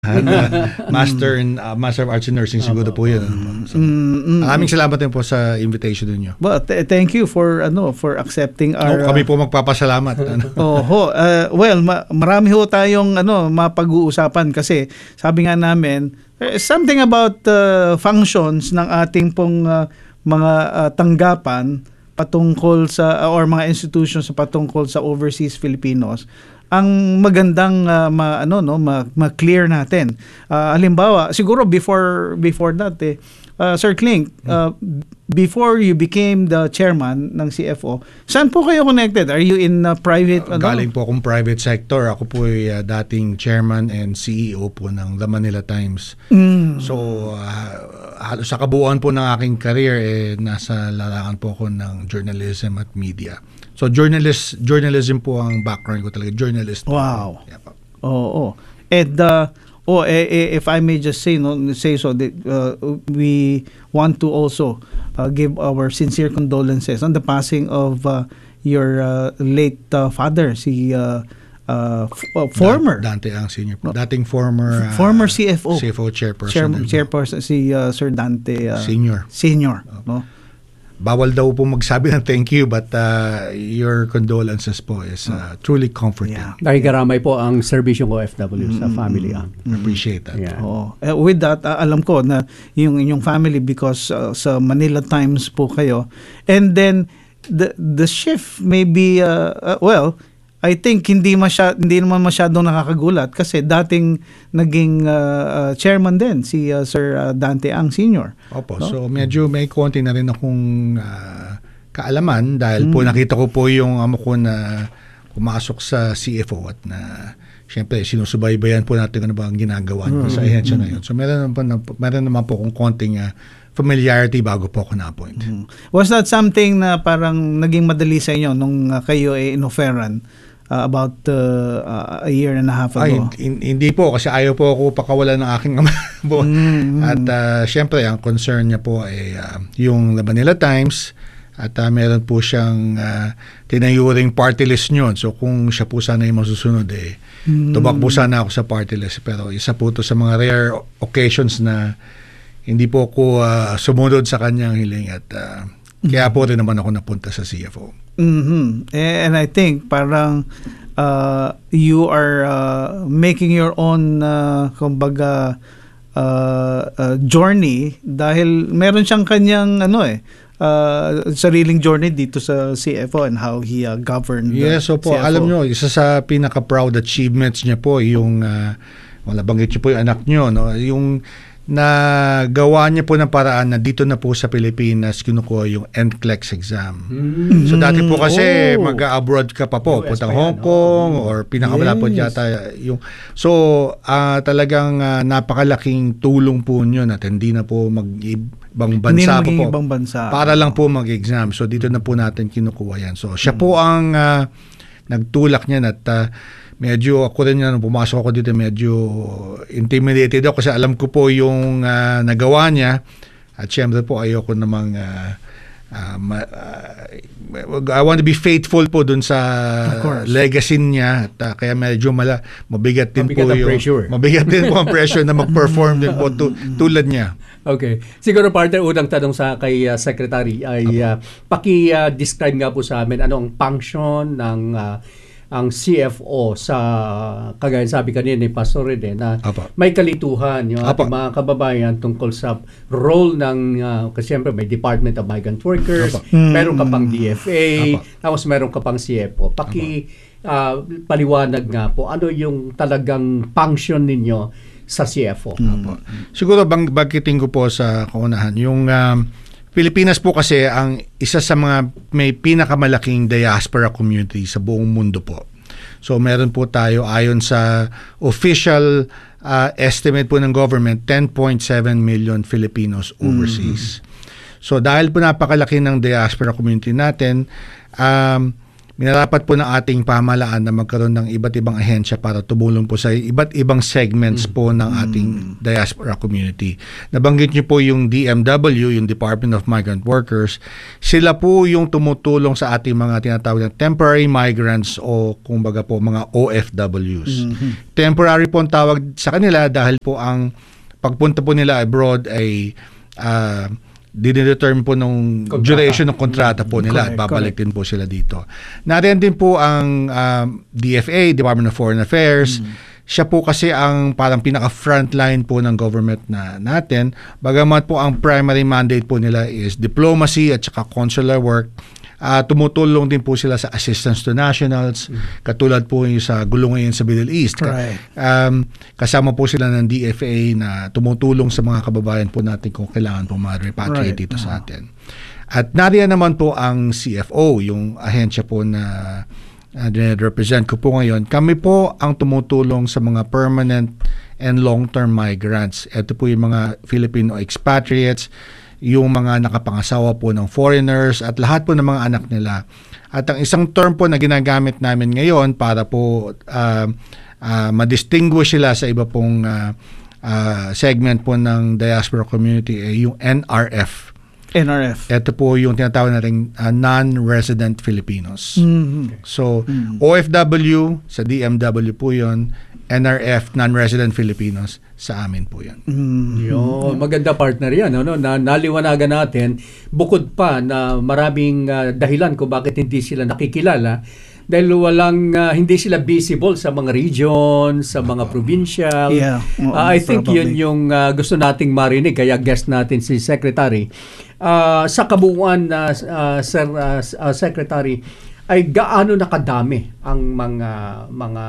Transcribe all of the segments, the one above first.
Master of Arts in Nursing siguro po yun. So, maraming salamat din po sa invitation ninyo. Well, thank you for accepting our kami po magpapasalamat. Marami ho tayong mapag-uusapan kasi sabi nga namin something about functions ng ating pong mga tanggapan patungkol sa or mga institutions sa patungkol sa overseas Filipinos. Ang magandang ma-clear natin. Halimbawa, siguro before that Sir Clink, before you became the chairman ng CFO, saan po kayo connected? Are you in private? Galing po akong private sector. Ako po ay dating chairman and CEO po ng The Manila Times. So, sa kabuuan po ng aking career, nasa larangan po ako ng journalism at media. So, journalism po ang background ko talaga. Journalist. Wow. Yeah, oo. And, if I may just say so, that we want to also give our sincere condolences on the passing of your late father, si former Dante Ang Senior po. Dating former CFO chairperson si Sir Dante Senior. No? Bawal daw po magsabi ng thank you, but your condolences po is truly comforting. Yeah. Nakikiramay po ang serbisyong OFW sa family. Appreciate that. Yeah. With that, alam ko na yung inyong family because sa Manila Times po kayo. And then the shift may be I think hindi naman masyadong nakakagulat kasi dating naging chairman din si Sir Dante Ang Senior. Opo, no? So medyo may konti na rin akong kaalaman dahil po nakita ko po yung amo ko na pumasok sa CFO at na siyempre sinusubaybayan po natin ano ba ang ginagawa niya sa ahensya na yun. So meron naman po akong konting familiarity bago po ako na-appoint. Was that something na parang naging madali sa inyo nung kayo in-offeran? About a year and a half ago. Hindi po kasi ayaw po ako pakawalan ng aking ama. At syempre ang concern niya po ay yung The Manila Times at meron po siyang tinayuring party list yun. So kung siya po sana yung masusunod tubak po sana ako sa party list. Pero isa po to sa mga rare occasions na hindi po ako sumunod sa kanyang hiling at kaya po rin naman ako napunta sa CFO. And I think parang you are making your own journey dahil meron siyang kanyang sariling journey dito sa CFO and how he governed. Yes, so po, alam nyo, isa sa pinaka-proud achievements niya po yung banggit niyo po yung anak niyo, no? Yung nagawa niya po ng paraan na dito na po sa Pilipinas kinukuha yung NCLEX exam. So dati po kasi mag-abroad ka pa po, puntang Hong Kong or pinakamalapot yata yung. So talagang napakalaking tulong po niyo na hindi na po mag-ibang bansa pa po. Para lang po mag-exam. So dito na po natin kinukuha yan. So siya po ang nagtulak niyan at medyo ako rin nung pumasok ako dito medyo intimidated ako kasi alam ko po yung nagawa niya at syempre po ayoko namang I want to be faithful po dun sa legacy niya at kaya medyo mabigat din po yung pressure. Mabigat din po ang pressure na mag-perform din po tulad niya. Okay. Siguro partner, unang tanong kay Secretary ay paki-describe nga po sa amin ano ang function ng ang CFO sa kagaya sabi kanina ni Pastor Rene na may kalituhan yung ating mga kababayan tungkol sa role ng kasi siyempre may Department of Migrant Workers, meron ka pang DFA, tapos meron ka pang CFO. Paliwanag nga po ano yung talagang function ninyo sa CFO. Siguro banggitin ko po sa kaunahan yung Pilipinas po kasi ang isa sa mga may pinakamalaking diaspora community sa buong mundo po. So meron po tayo ayon sa official estimate po ng government 10.7 million Filipinos overseas. So dahil po napakalaki ng diaspora community natin, minarapat po ng ating pamahalaan na magkaroon ng iba't ibang ahensya para tumulong po sa iba't ibang segments po ng ating diaspora community. Nabanggit niyo po yung DMW, yung Department of Migrant Workers. Sila po yung tumutulong sa ating mga tinatawag na temporary migrants o kumbaga po mga OFWs. Temporary po ang tawag sa kanila dahil po ang pagpunta po nila abroad ay dinedetermine po nung duration ng kontrata po nila at babalik din po sila dito. Nariyan din po ang DFA, Department of Foreign Affairs. Siya po kasi ang parang pinaka-frontline po ng government natin. Bagamat po ang primary mandate po nila is diplomacy at saka consular work. Tumutulong din po sila sa assistance to nationals, katulad po yung sa gulo ngayon sa Middle East. Right. Kasama po sila ng DFA na tumutulong sa mga kababayan po natin kung kailangan po ma-repatriate dito sa atin. At nariyan naman po ang CFO, yung ahensya po na represent ko po ngayon. Kami po ang tumutulong sa mga permanent and long-term migrants. Ito po yung mga Filipino expatriates, yung mga nakapangasawa po ng foreigners at lahat po ng mga anak nila. At ang isang term po na ginagamit namin ngayon para po ma-distinguish sila sa iba pong segment po ng diaspora community ay yung NRF. NRF. Ito po yung tinatawag natin non-resident Filipinos. So, OFW sa DMW po yun, NRF, non-resident Filipinos, sa amin po yan. Yun, maganda partner yan. Ano? Naliwanagan natin, bukod pa na maraming dahilan kung bakit hindi sila nakikilala, dahil hindi sila visible sa mga region, sa mga provincial. Yeah. I think Probably. yun yung gusto nating marinig, kaya guest natin si Secretary. Sa kabuuan, Secretary, ay gaano nakadami ang mga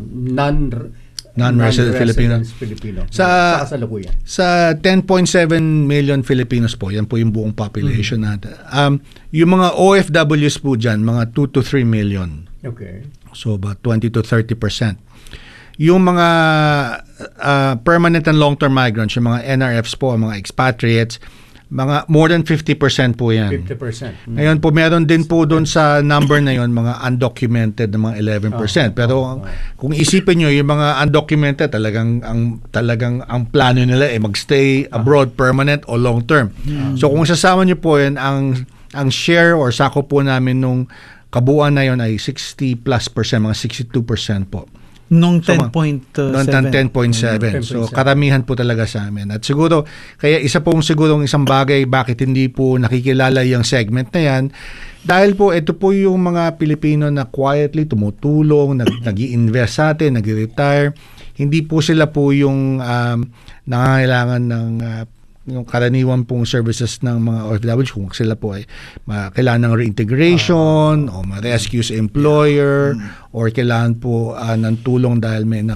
non-resident Filipino sa kasalukuyan? Sa 10.7 million Filipinos po, yan po yung buong population natin. Yung mga OFWs po dyan, mga 2 to 3 million. Okay. So about 20 to 30%. Yung mga permanent and long-term migrants, yung mga NRFs po, mga expatriates, mga more than 50% po yan. 50%. Ngayon po, meron din po doon sa number na yon mga undocumented na mga 11%. Pero kung isipin nyo, yung mga undocumented, talagang ang plano nila ay magstay abroad permanent o long term. So kung sasama nyo po yan, ang share or sako po namin nung kabuuan na yon ay 60+%, mga 62% po. Nung So, 10.7. Noong 10.7. So, karamihan po talaga sa amin. At siguro, kaya sigurong isang bagay bakit hindi po nakikilala yung segment na yan, dahil po ito po yung mga Pilipino na quietly tumutulong, nag-i-invest sa atin, nag-retire. Hindi po sila po yung nangangailangan ng yung karaniwan pong services ng mga OFWs, kung sila po ay kailangan ng reintegration o ma-rescue sa employer or kailangan po ng tulong dahil may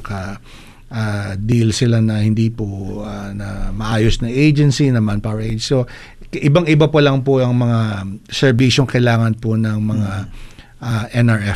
deal sila na hindi po na maayos na agency, na manpower agency. So, ibang-iba po lang po ang mga serbisyong kailangan po ng mga NRF.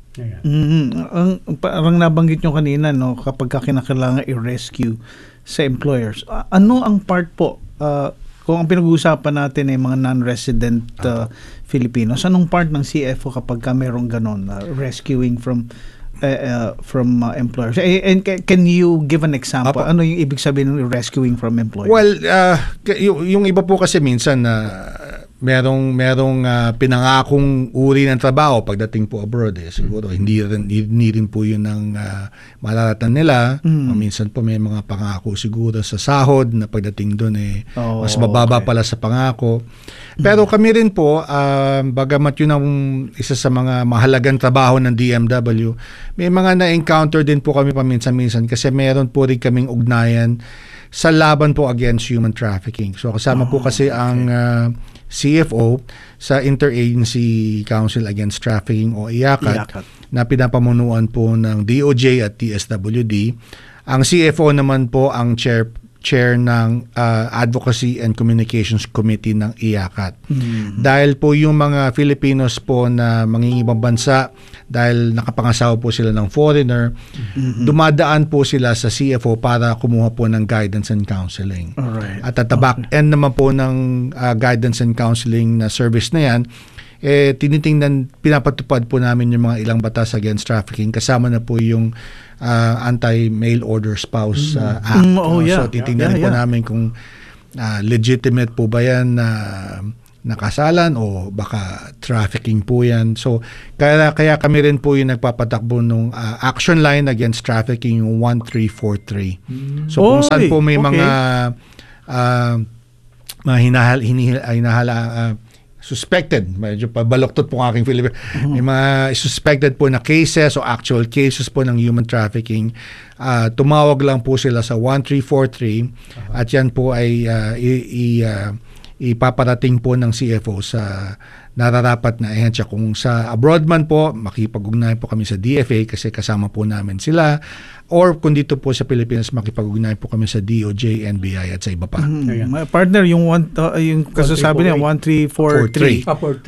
Parang nabanggit nyo kanina, no, kapag kinakailangan i-rescue sa employers. Ano ang part po? Kung ang pinag-uusapan natin ay mga non-resident Filipinos, anong part ng CFO kapag merong ganon, rescuing from employers? And can you give an example? Ano yung ibig sabihin ng rescuing from employers? Well, yung iba po kasi minsan merong pinangakong uri ng trabaho pagdating po abroad. Siguro hindi rin po yun ang malaratan nila. Minsan po may mga pangako siguro sa sahod na pagdating doon mas mababa pala sa pangako. Pero kami rin po, bagamat yun ang isa sa mga mahalagang trabaho ng DMW, may mga na-encounter din po kami paminsan-minsan kasi meron po rin kaming ugnayan sa laban po against human trafficking. So kasama po kasi ang CFO sa Interagency Council Against Trafficking o IACAT na pinapamunuan po ng DOJ at TSWD. Ang CFO naman po ang chair ng Advocacy and Communications Committee ng IACAT. Dahil po yung mga Filipinos po na mangingibang bansa, dahil nakapangasawa po sila ng foreigner, dumadaan po sila sa CFO para kumuha po ng guidance and counseling. Alright. At at the back end naman po ng guidance and counseling na service na yan, pinapatupad po namin yung mga ilang batas against trafficking. Kasama na po yung Anti-Mail Order Spouse Act. So titingnan po namin kung legitimate po ba yan na nakasalan o baka trafficking po yan. So kaya kami rin po yung nagpapatakbo nung action line against trafficking, yung 1343. So kung saan po may mga suspected, medyo pabaloktot po ang aking Filipino, may mga suspected po na cases o actual cases po ng human trafficking, tumawag lang po sila sa 1343 at yan po ay ipaparating po ng CFO sa nararapat na ahensya. Kung sa abroad man po, makipag-ugnayan po kami sa DFA kasi kasama po namin sila, or kung dito po sa Pilipinas, makipag-ugnayan po kami sa DOJ, NBI at sa iba pa. Partner, yung kasasabi niya 1343.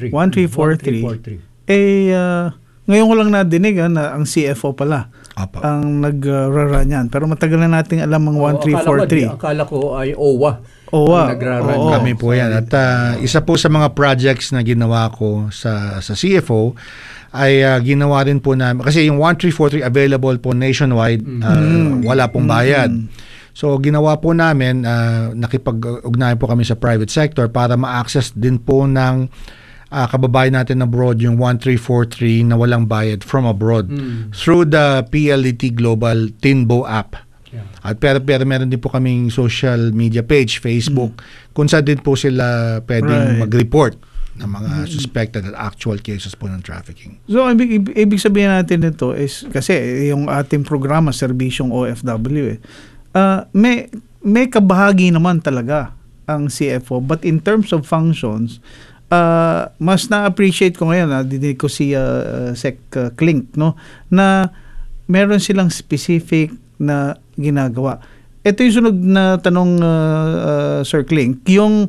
1343. Ngayon ko lang nadinig na ang CFO pala ang nagrara niyan. Pero matagal na nating alam ang 1343. Akala ko ay OWA. Kami po yan. At isa po sa mga projects na ginawa ko sa CFO ay ginawa rin po namin. Kasi yung 1343 available po nationwide, wala pong bayad. So ginawa po namin, nakipag-ugnayan po kami sa private sector para ma-access din po ng kababayan natin abroad yung 1343 na walang bayad from abroad through the PLDT Global Tinbo app. At pero meron din po kaming social media page, Facebook, kung saan din po sila pwedeng mag-report ng mga suspected at actual cases po ng trafficking. So, ibig sabihin natin nito is, kasi yung ating programa, Serbisyong OFW, may kabahagi naman talaga ang CFO. But in terms of functions, mas na-appreciate ko ngayon, dinig ko si Sec Klink, no, na meron silang specific na ginagawa. Ito yung sunod na tanong, Sir Klink, yung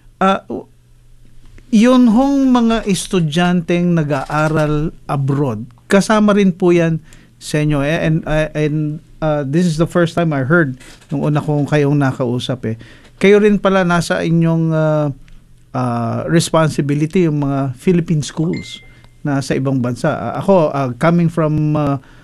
yun hong mga estudyanteng nag-aaral abroad, kasama rin po yan sa inyo. And this is the first time I heard nung una kong kayong nakausap. Kayo rin pala nasa inyong responsibility yung mga Philippine schools na sa ibang bansa. Ako, coming from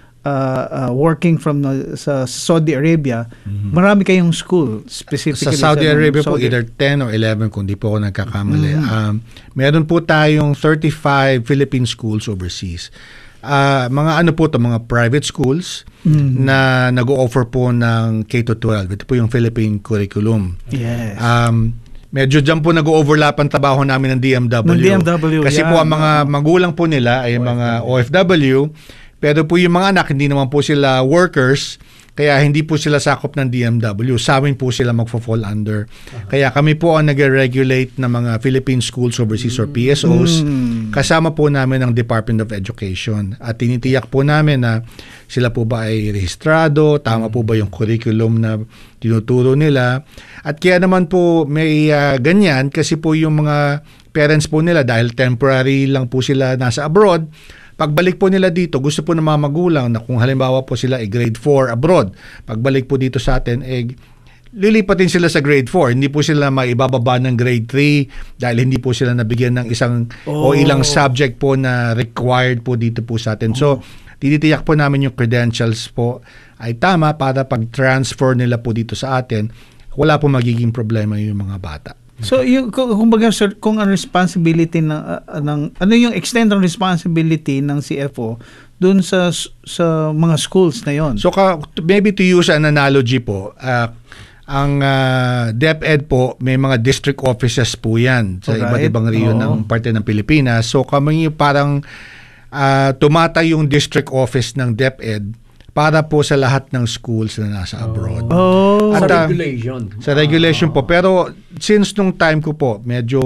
working from sa Saudi Arabia, marami kayong school specifically sa Saudi Arabia po, either 10 or 11 kung di po ako nagkakamali. Meron po tayong 35 Philippine schools overseas. Mga mga private schools na nag-o-offer po ng K-12. Ito po yung Philippine curriculum. Yes. Medyo dyan po nag-overlap ang trabaho namin ng DMW. Kasi po ang mga magulang po nila ay mga OFW. Pero po yung mga anak, hindi naman po sila workers, kaya hindi po sila sakop ng DMW. Sa amin po sila magfo-fall under. Kaya kami po ang nag-regulate ng mga Philippine Schools Overseas or PSOs. Kasama po namin ang Department of Education. At tinitiyak po namin na sila po ba ay rehistrado, tama po ba yung curriculum na tinuturo nila. At kaya naman po may ganyan kasi po yung mga parents po nila, dahil temporary lang po sila nasa abroad, pagbalik po nila dito, gusto po ng mga magulang na kung halimbawa po sila ay grade 4 abroad, pagbalik po dito sa atin, lilipatin sila sa grade 4. Hindi po sila maibababa ng grade 3 dahil hindi po sila nabigyan ng isang o ilang subject po na required po dito po sa atin. So, tinitiyak po namin yung credentials po ay tama para pag-transfer nila po dito sa atin, wala po magiging problema yung mga bata. So, kumbaga, sir, kung ang responsibility ng ano yung extent ng responsibility ng CFO dun sa mga schools na yon? So, maybe to use an analogy po, ang DepEd po, may mga district offices po yan sa iba't ibang rehiyon ng parte ng Pilipinas. So, kami parang tumatay yung district office ng DepEd para po sa lahat ng schools na nasa abroad. At, sa regulation. Sa regulation po. Pero since nung time ko po, medyo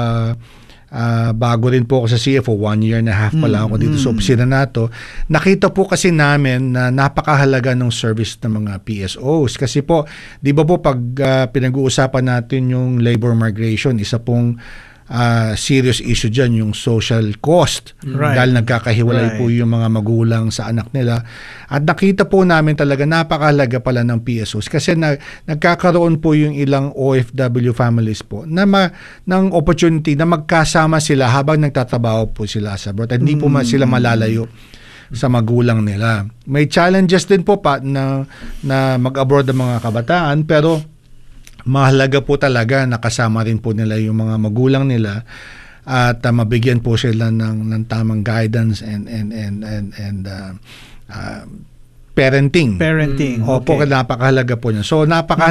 bago rin po ako sa CFO, 1 year and a half pa lang ako dito sa opisina nato, nakita po kasi namin na napakahalaga ng service ng mga PSOs. Kasi po, di ba po pag pinag-uusapan natin yung labor migration, isa pong serious issue dyan, yung social cost. Right. Dahil nagkakahiwalay po yung mga magulang sa anak nila. At nakita po namin talaga napakahalaga pala ng PSOs kasi nagkakaroon po yung ilang OFW families po ng opportunity na magkasama sila habang nagtatrabaho po sila sa abroad. At hindi po sila malalayo sa magulang nila. May challenges din po pa na mag-abroad ang mga kabataan, pero mahalaga po talaga nakasama rin po nila yung mga magulang nila at mabigyan po sila ng tamang guidance and parenting. Parenting. Opo, Okay. napakahalaga po niya. So napaka